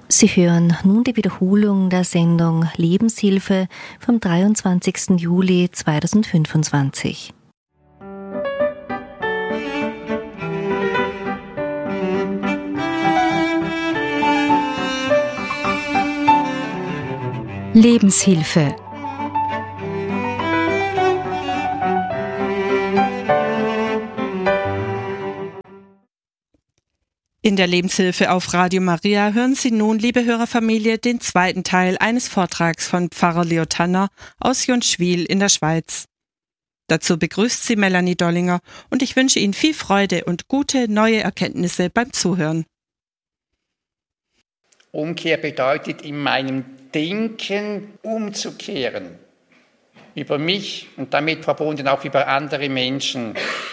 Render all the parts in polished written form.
Sie hören nun die Wiederholung der Sendung Lebenshilfe vom 23. Juli 2025. Lebenshilfe. In der Lebenshilfe auf Radio Maria hören Sie nun, liebe Hörerfamilie, den zweiten Teil eines Vortrags von Pfarrer Leo Tanner aus Jonschwil in der Schweiz. Dazu begrüßt Sie Melanie Dollinger und ich wünsche Ihnen viel Freude und gute neue Erkenntnisse beim Zuhören. Umkehr bedeutet, in meinem Denken umzukehren. Über mich und damit verbunden auch über andere Menschen.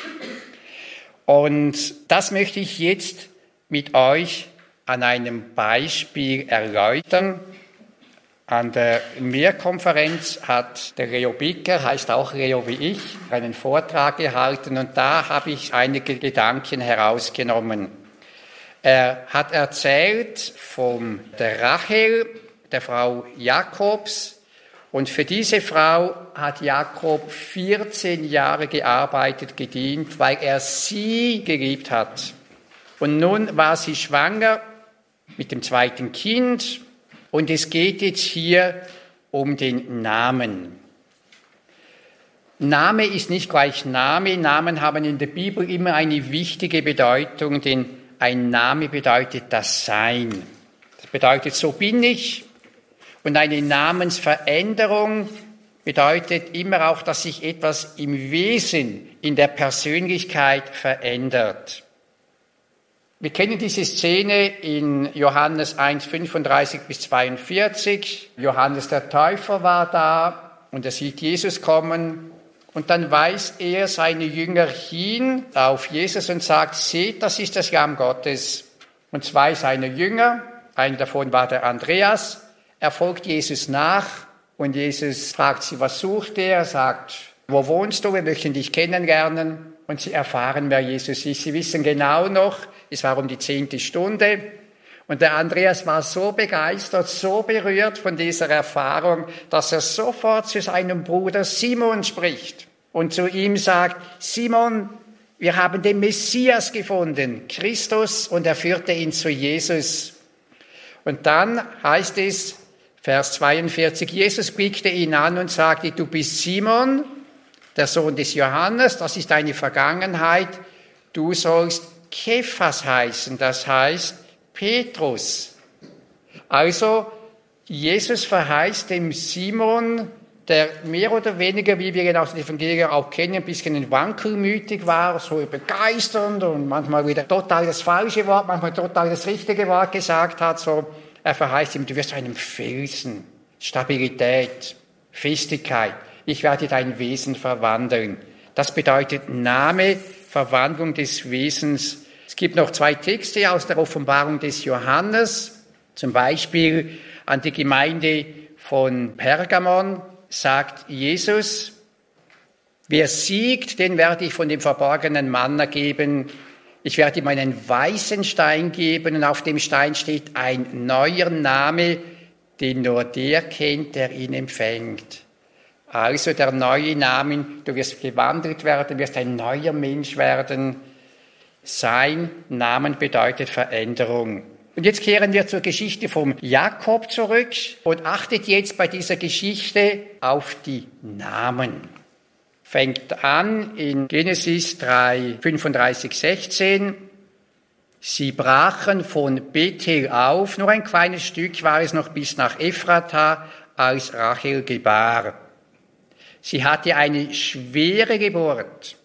Und das möchte ich jetzt mit euch an einem Beispiel erläutern. An der Mehrkonferenz hat der Leo Bicker, heißt auch Leo wie ich, einen Vortrag gehalten und da habe ich einige Gedanken herausgenommen. Er hat erzählt von der Rachel, der Frau Jakobs, und für diese Frau hat Jakob 14 Jahre gearbeitet, gedient, weil er sie geliebt hat. Und nun war sie schwanger mit dem zweiten Kind und es geht jetzt hier um den Namen. Name ist nicht gleich Name. Namen haben in der Bibel immer eine wichtige Bedeutung, denn ein Name bedeutet das Sein. Das bedeutet, so bin ich. Und eine Namensveränderung bedeutet immer auch, dass sich etwas im Wesen, in der Persönlichkeit verändert. Wir kennen diese Szene in Johannes 1, 35 bis 42. Johannes der Täufer war da und er sieht Jesus kommen. Und dann weist er seine Jünger hin auf Jesus und sagt, seht, das ist das Lamm Gottes. Und zwei seiner Jünger, einer davon war der Andreas, er folgt Jesus nach und Jesus fragt sie, was sucht er? Er sagt, wo wohnst du? Wir möchten dich kennenlernen. Und sie erfahren, wer Jesus ist. Sie wissen genau noch, es war um die 10. Stunde. Und der Andreas war so begeistert, so berührt von dieser Erfahrung, dass er sofort zu seinem Bruder Simon spricht und zu ihm sagt, Simon, wir haben den Messias gefunden, Christus, und er führte ihn zu Jesus. Und dann heißt es, Vers 42, Jesus blickte ihn an und sagte, du bist Simon, der Sohn des Johannes, das ist deine Vergangenheit, du sollst Kephas heißen, das heißt Petrus. Also Jesus verheißt dem Simon, der mehr oder weniger, wie wir ihn aus den Evangelien auch kennen, ein bisschen wankelmütig war, so begeisternd und manchmal wieder total das falsche Wort, manchmal total das richtige Wort gesagt hat. So, er verheißt ihm, du wirst zu einem Felsen, Stabilität, Festigkeit. Ich werde dein Wesen verwandeln. Das bedeutet Name, Verwandlung des Wesens. Es gibt noch 2 Texte aus der Offenbarung des Johannes. Zum Beispiel an die Gemeinde von Pergamon sagt Jesus, wer siegt, den werde ich von dem verborgenen Manna geben. Ich werde ihm einen weißen Stein geben und auf dem Stein steht ein neuer Name, den nur der kennt, der ihn empfängt. Also der neue Name, du wirst gewandelt werden, wirst ein neuer Mensch werden. Sein Namen bedeutet Veränderung. Und jetzt kehren wir zur Geschichte vom Jakob zurück und achtet jetzt bei dieser Geschichte auf die Namen. Fängt an in Genesis 3, 35, 16. Sie brachen von Bethel auf, nur ein kleines Stück war es noch bis nach Ephrata, als Rachel gebar. Sie hatte eine schwere Geburt.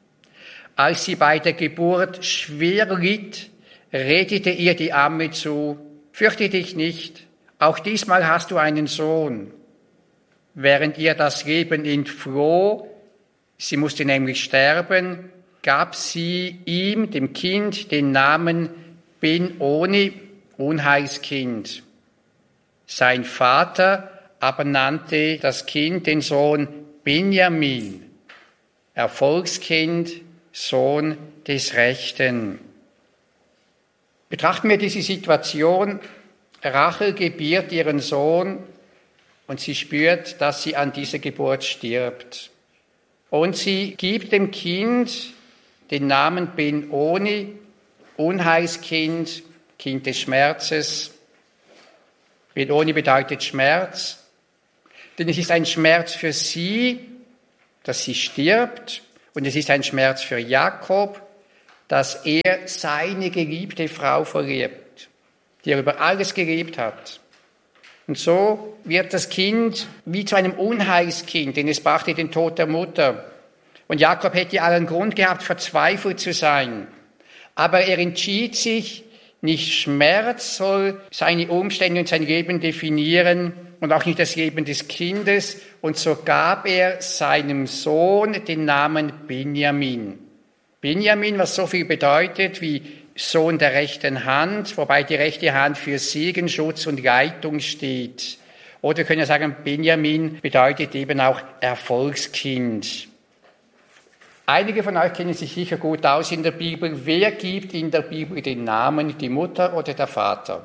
Als sie bei der Geburt schwer litt, redete ihr die Amme zu, fürchte dich nicht, auch diesmal hast du einen Sohn. Während ihr das Leben entfloh, sie musste nämlich sterben, gab sie ihm, dem Kind, den Namen Ben-Oni, Unheilskind. Sein Vater aber nannte das Kind, den Sohn, Benjamin, Erfolgskind, Sohn des Rechten. Betrachten wir diese Situation. Rachel gebiert ihren Sohn und sie spürt, dass sie an dieser Geburt stirbt. Und sie gibt dem Kind den Namen Ben-Oni, Unheilskind, Kind des Schmerzes. Ben-Oni bedeutet Schmerz, denn es ist ein Schmerz für sie, dass sie stirbt, und es ist ein Schmerz für Jakob, dass er seine geliebte Frau verliert, die er über alles geliebt hat. Und so wird das Kind wie zu einem Unheilskind, denn es brachte den Tod der Mutter. Und Jakob hätte allen Grund gehabt, verzweifelt zu sein. Aber er entschied sich, nicht Schmerz soll seine Umstände und sein Leben definieren und auch nicht das Leben des Kindes. Und so gab er seinem Sohn den Namen Benjamin. Benjamin, was so viel bedeutet wie Sohn der rechten Hand, wobei die rechte Hand für Segen, Schutz und Leitung steht. Oder wir können ja sagen, Benjamin bedeutet eben auch Erfolgskind. Einige von euch kennen sich sicher gut aus in der Bibel. Wer gibt in der Bibel den Namen, die Mutter oder der Vater?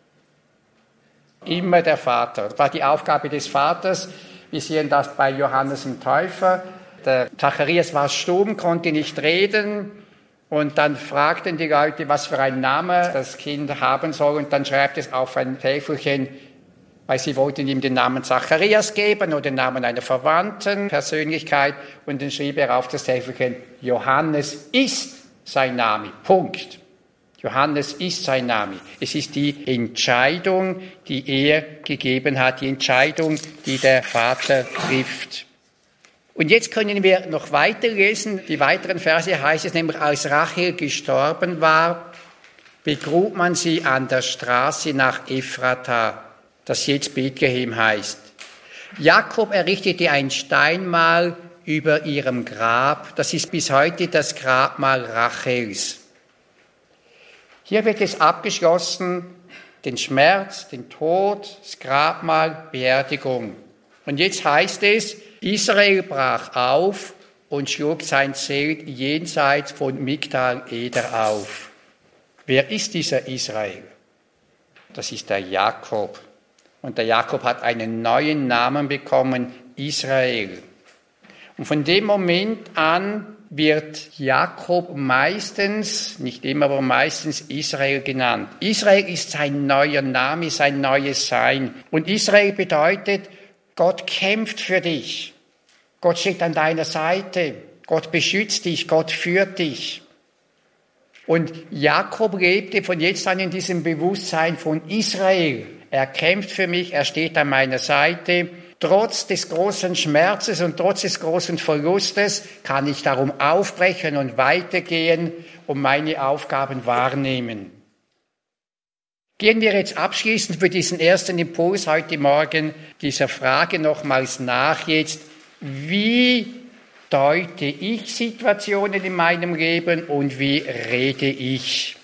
Immer der Vater. Das war die Aufgabe des Vaters. Wir sehen das bei Johannes dem Täufer. Der Zacharias war stumm, konnte nicht reden. Und dann fragten die Leute, was für einen Namen das Kind haben soll. Und dann schreibt es auf ein Täfelchen, weil sie wollten ihm den Namen Zacharias geben oder den Namen einer verwandten Persönlichkeit. Und dann schrieb er auf das Täfelchen, Johannes ist sein Name. Punkt. Johannes ist sein Name. Es ist die Entscheidung, die er gegeben hat, die Entscheidung, die der Vater trifft. Und jetzt können wir noch weiterlesen. Die weiteren Verse heißt es nämlich, als Rachel gestorben war, begrub man sie an der Straße nach Ephrata, das jetzt Bethlehem heißt. Jakob errichtete ein Steinmal über ihrem Grab. Das ist bis heute das Grabmal Rachels. Hier wird es abgeschlossen, den Schmerz, den Tod, das Grabmal, Beerdigung. Und jetzt heißt es, Israel brach auf und schlug sein Zelt jenseits von Migdal-Eder auf. Wer ist dieser Israel? Das ist der Jakob. Und der Jakob hat einen neuen Namen bekommen, Israel. Und von dem Moment an wird Jakob meistens, nicht immer, aber meistens Israel genannt. Israel ist sein neuer Name, sein neues Sein. Und Israel bedeutet, Gott kämpft für dich. Gott steht an deiner Seite. Gott beschützt dich. Gott führt dich. Und Jakob lebte von jetzt an in diesem Bewusstsein von Israel. Er kämpft für mich, er steht an meiner Seite. Trotz des großen Schmerzes und trotz des großen Verlustes kann ich darum aufbrechen und weitergehen und meine Aufgaben wahrnehmen. Gehen wir jetzt abschließend für diesen ersten Impuls heute Morgen dieser Frage nochmals nach jetzt. Wie deute ich Situationen in meinem Leben und wie rede ich?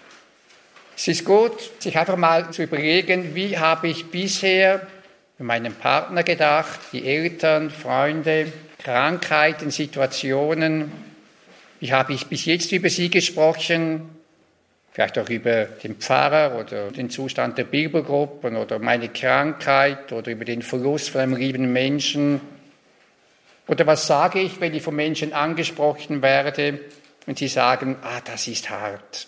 Es ist gut, sich einfach mal zu überlegen, wie habe ich bisher für meinen Partner gedacht, die Eltern, Freunde, Krankheiten, Situationen. Wie habe ich bis jetzt über sie gesprochen? Vielleicht auch über den Pfarrer oder den Zustand der Bibelgruppen oder meine Krankheit oder über den Verlust von einem lieben Menschen. Oder was sage ich, wenn ich von Menschen angesprochen werde und sie sagen, das ist hart.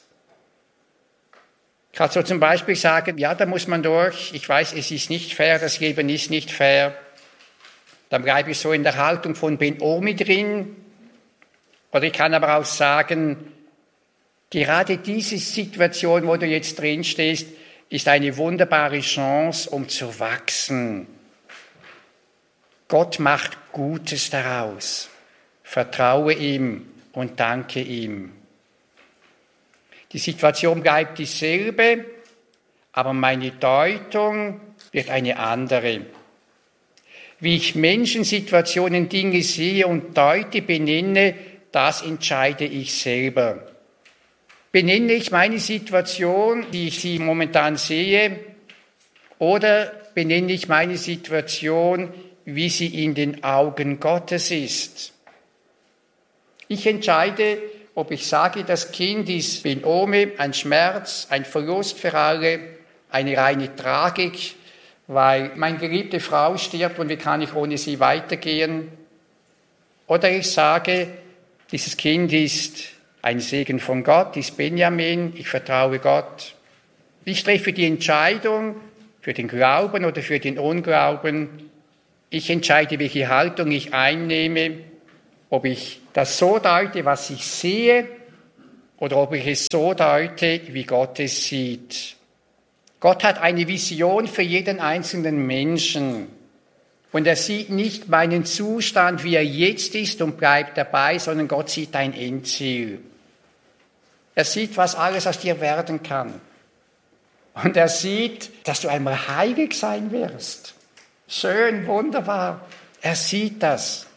Ich kann so zum Beispiel sagen, ja, da muss man durch. Ich weiß, es ist nicht fair, das Leben ist nicht fair. Dann bleibe ich so in der Haltung von Ben-Oni drin. Oder ich kann aber auch sagen, gerade diese Situation, wo du jetzt drin stehst, ist eine wunderbare Chance, um zu wachsen. Gott macht Gutes daraus. Vertraue ihm und danke ihm. Die Situation bleibt dieselbe, aber meine Deutung wird eine andere. Wie ich Menschen, Situationen, Dinge sehe und deute, benenne, das entscheide ich selber. Benenne ich meine Situation, wie ich sie momentan sehe, oder benenne ich meine Situation, wie sie in den Augen Gottes ist? Ich entscheide, ob ich sage, das Kind ist Ben-Oni, ein Schmerz, ein Verlust für alle, eine reine Tragik, weil meine geliebte Frau stirbt und wie kann ich ohne sie weitergehen? Oder ich sage, dieses Kind ist ein Segen von Gott, ist Benjamin, ich vertraue Gott. Ich treffe die Entscheidung für den Glauben oder für den Unglauben. Ich entscheide, welche Haltung ich einnehme, ob ich das so deute, was ich sehe, oder ob ich es so deute, wie Gott es sieht. Gott hat eine Vision für jeden einzelnen Menschen. Und er sieht nicht meinen Zustand, wie er jetzt ist und bleibt dabei, sondern Gott sieht ein Endziel. Er sieht, was alles aus dir werden kann. Und er sieht, dass du einmal heilig sein wirst. Schön, wunderbar. Er sieht das.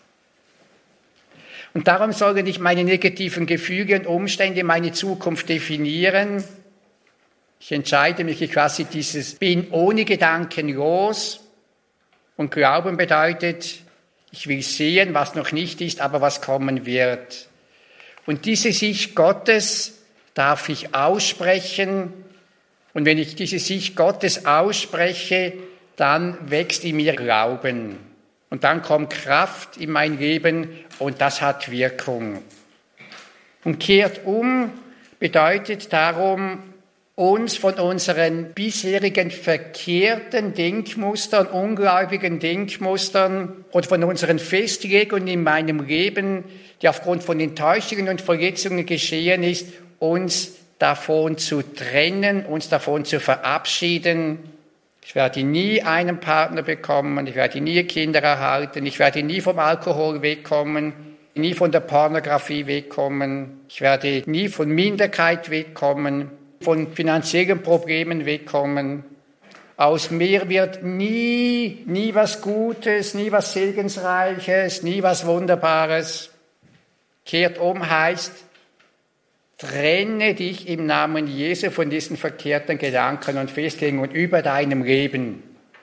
Und darum sollen nicht meine negativen Gefühle und Umstände meine Zukunft definieren. Ich entscheide mich, ich lasse dieses Bin ohne Gedanken los. Und Glauben bedeutet, ich will sehen, was noch nicht ist, aber was kommen wird. Und diese Sicht Gottes darf ich aussprechen. Und wenn ich diese Sicht Gottes ausspreche, dann wächst in mir Glauben. Und dann kommt Kraft in mein Leben und das hat Wirkung. Und kehrt um bedeutet darum, uns von unseren bisherigen verkehrten Denkmustern, ungläubigen Denkmustern und von unseren Festlegungen in meinem Leben, die aufgrund von Enttäuschungen und Verletzungen geschehen ist, uns davon zu trennen, uns davon zu verabschieden. Ich werde nie einen Partner bekommen, ich werde nie Kinder erhalten, ich werde nie vom Alkohol wegkommen, nie von der Pornografie wegkommen, ich werde nie von Minderheit wegkommen, von finanziellen Problemen wegkommen. Aus mir wird nie was Gutes, nie was Segensreiches, nie was Wunderbares. Kehrt um heißt, trenne dich im Namen Jesu von diesen verkehrten Gedanken und Festlegungen über deinem Leben.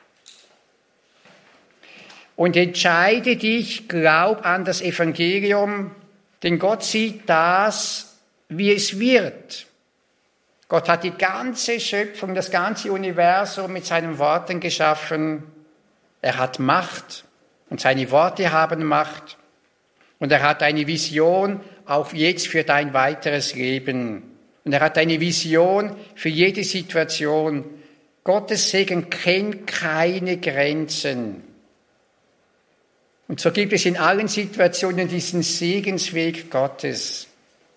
Und entscheide dich, glaub an das Evangelium, denn Gott sieht das, wie es wird. Gott hat die ganze Schöpfung, das ganze Universum mit seinen Worten geschaffen. Er hat Macht und seine Worte haben Macht. Und er hat eine Vision auch jetzt für dein weiteres Leben. Und er hat eine Vision für jede Situation. Gottes Segen kennt keine Grenzen. Und so gibt es in allen Situationen diesen Segensweg Gottes.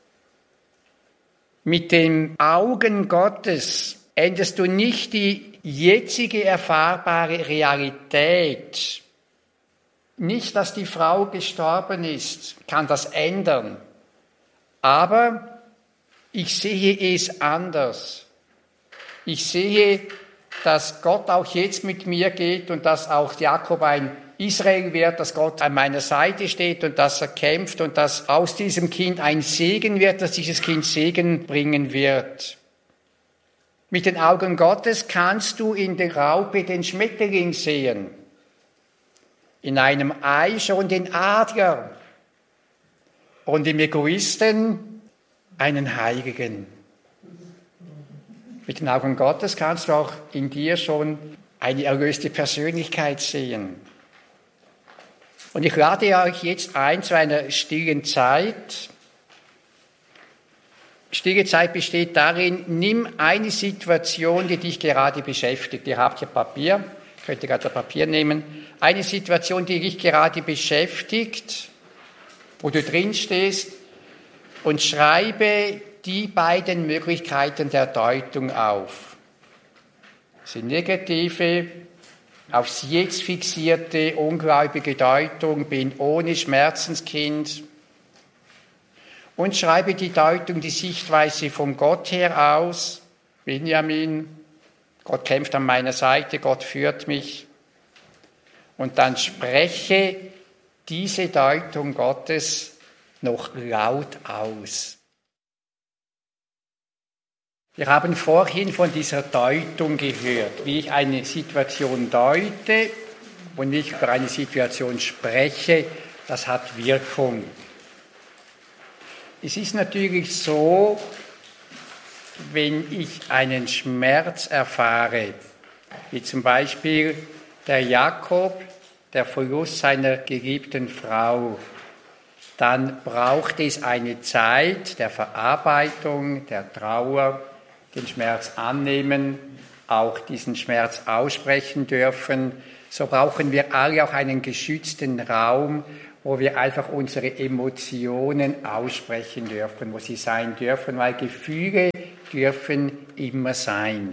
Mit den Augen Gottes änderst du nicht die jetzige erfahrbare Realität. Nicht, dass die Frau gestorben ist, kann das ändern. Aber ich sehe es anders. Ich sehe, dass Gott auch jetzt mit mir geht und dass auch Jakob ein Israel wird, dass Gott an meiner Seite steht und dass er kämpft und dass aus diesem Kind ein Segen wird, dass dieses Kind Segen bringen wird. Mit den Augen Gottes kannst du in der Raupe den Schmetterling sehen, in einem Ei schon den Adler und im Egoisten einen Heiligen. Mit den Augen Gottes kannst du auch in dir schon eine erlöste Persönlichkeit sehen. Und ich lade euch jetzt ein zu einer stillen Zeit. Stille Zeit besteht darin, nimm eine Situation, die dich gerade beschäftigt. Ihr habt hier Papier, könnt ihr gerade Papier nehmen. Eine Situation, die dich gerade beschäftigt, wo du drin stehst, und schreibe die beiden Möglichkeiten der Deutung auf. Das sind negative, aufs Jetzt fixierte, ungläubige Deutung, bin ohne Schmerzenskind. Und schreibe die Deutung, die Sichtweise von Gott her aus. Benjamin, Gott kämpft an meiner Seite, Gott führt mich. Und dann spreche diese Deutung Gottes noch laut aus. Wir haben vorhin von dieser Deutung gehört, wie ich eine Situation deute und wie ich über eine Situation spreche, das hat Wirkung. Es ist natürlich so, wenn ich einen Schmerz erfahre, wie zum Beispiel der Jakob, der Verlust seiner geliebten Frau, dann braucht es eine Zeit der Verarbeitung, der Trauer, den Schmerz annehmen, auch diesen Schmerz aussprechen dürfen. So brauchen wir alle auch einen geschützten Raum, wo wir einfach unsere Emotionen aussprechen dürfen, wo sie sein dürfen, weil Gefühle dürfen immer sein.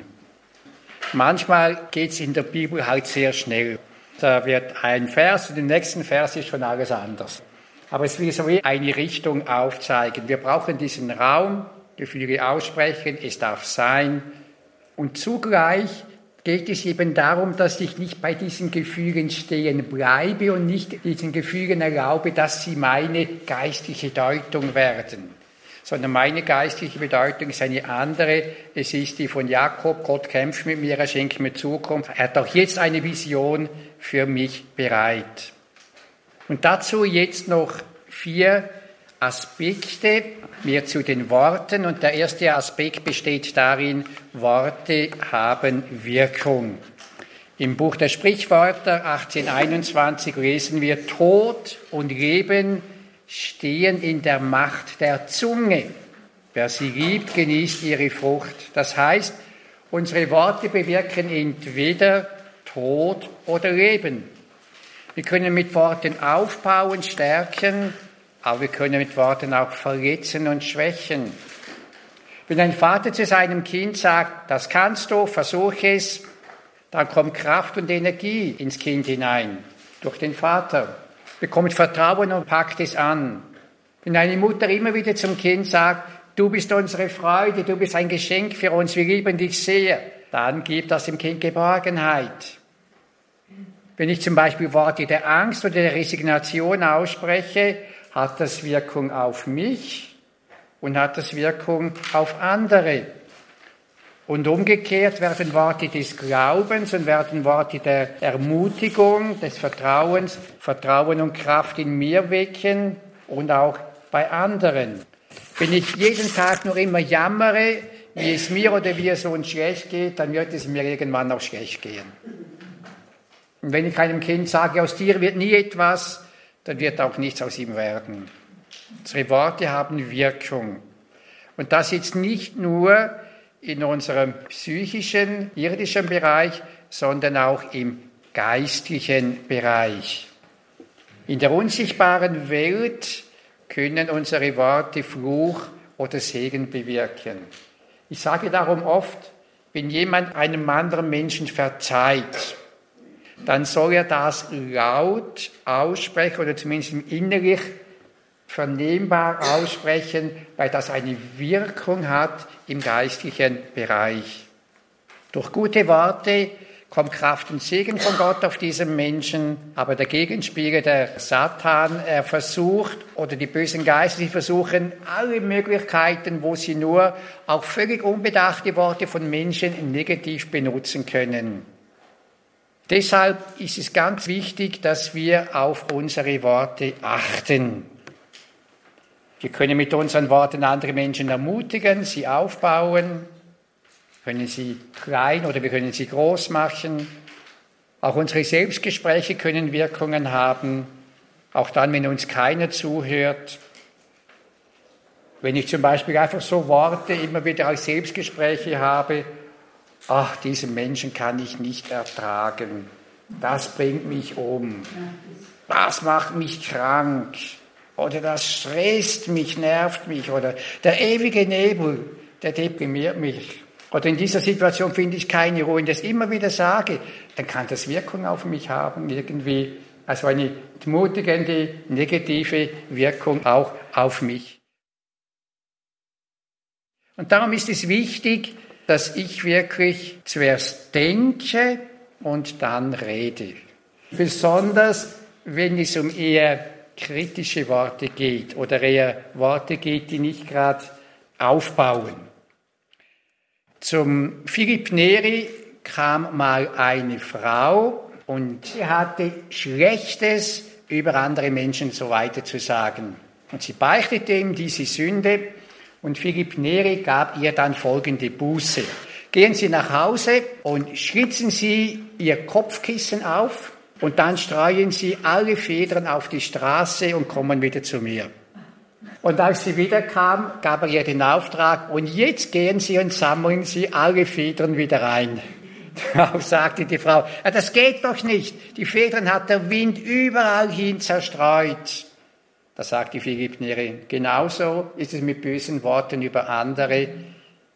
Manchmal geht es in der Bibel halt sehr schnell. Da wird ein Vers und im nächsten Vers ist schon alles anders. Aber es will so wie eine Richtung aufzeigen. Wir brauchen diesen Raum, Gefühle aussprechen, es darf sein. Und zugleich geht es eben darum, dass ich nicht bei diesen Gefühlen stehen bleibe und nicht diesen Gefühlen erlaube, dass sie meine geistliche Deutung werden. Sondern meine geistliche Bedeutung ist eine andere. Es ist die von Jakob: Gott kämpft mit mir, er schenkt mir Zukunft. Er hat auch jetzt eine Vision für mich bereit. Und dazu jetzt noch 4 Aspekte mehr zu den Worten. Und der erste Aspekt besteht darin, Worte haben Wirkung. Im Buch der Sprichwörter 1821 lesen wir: Tod und Leben stehen in der Macht der Zunge. Wer sie liebt, genießt ihre Frucht. Das heißt, unsere Worte bewirken entweder Tod oder Leben. Wir können mit Worten aufbauen, stärken, aber wir können mit Worten auch verletzen und schwächen. Wenn ein Vater zu seinem Kind sagt, das kannst du, versuch es, dann kommt Kraft und Energie ins Kind hinein, durch den Vater, bekommt Vertrauen und packt es an. Wenn eine Mutter immer wieder zum Kind sagt, du bist unsere Freude, du bist ein Geschenk für uns, wir lieben dich sehr, dann gibt das dem Kind Geborgenheit. Wenn ich zum Beispiel Worte der Angst oder der Resignation ausspreche, hat das Wirkung auf mich und hat das Wirkung auf andere. Und umgekehrt werden Worte des Glaubens und werden Worte der Ermutigung, des Vertrauens, Vertrauen und Kraft in mir wecken und auch bei anderen. Wenn ich jeden Tag nur immer jammere, wie es mir oder wie es uns schlecht geht, dann wird es mir irgendwann auch schlecht gehen. Und wenn ich einem Kind sage, aus dir wird nie etwas, dann wird auch nichts aus ihm werden. Unsere Worte haben Wirkung. Und das jetzt nicht nur in unserem psychischen, irdischen Bereich, sondern auch im geistlichen Bereich. In der unsichtbaren Welt können unsere Worte Fluch oder Segen bewirken. Ich sage darum oft, wenn jemand einem anderen Menschen verzeiht, dann soll er das laut aussprechen oder zumindest innerlich vernehmbar aussprechen, weil das eine Wirkung hat im geistlichen Bereich. Durch gute Worte kommt Kraft und Segen von Gott auf diesen Menschen, aber der Gegenspieler, der Satan, er versucht, oder die bösen Geister, die versuchen alle Möglichkeiten, wo sie nur auch völlig unbedachte Worte von Menschen negativ benutzen können. Deshalb ist es ganz wichtig, dass wir auf unsere Worte achten. Wir können mit unseren Worten andere Menschen ermutigen, sie aufbauen, können sie klein oder wir können sie groß machen. Auch unsere Selbstgespräche können Wirkungen haben, auch dann, wenn uns keiner zuhört. Wenn ich zum Beispiel einfach so Worte immer wieder als Selbstgespräche habe, ach, diesen Menschen kann ich nicht ertragen, das bringt mich um, das macht mich krank oder das stresst mich, nervt mich oder der ewige Nebel, der deprimiert mich. Oder in dieser Situation finde ich keine Ruhe. Wenn ich das immer wieder sage, dann kann das Wirkung auf mich haben, irgendwie, also eine entmutigende, negative Wirkung auch auf mich. Und darum ist es wichtig, dass ich wirklich zuerst denke und dann rede. Besonders, wenn es um eher kritische Worte geht oder eher Worte geht, die nicht gerade aufbauen. Zum Philipp Neri kam mal eine Frau und sie hatte Schlechtes über andere Menschen so weiter zu sagen. Und sie beichtete ihm diese Sünde Und Philipp Neri gab ihr dann folgende Buße. Gehen Sie nach Hause und schlitzen Sie Ihr Kopfkissen auf und dann streuen Sie alle Federn auf die Straße und kommen wieder zu mir. Und als sie wiederkam, gab er ihr den Auftrag, und jetzt gehen Sie und sammeln Sie alle Federn wieder rein. Darauf sagte die Frau, ja, das geht doch nicht. Die Federn hat der Wind überall hin zerstreut. Da sagte Philipp Neri, genauso ist es mit bösen Worten über andere.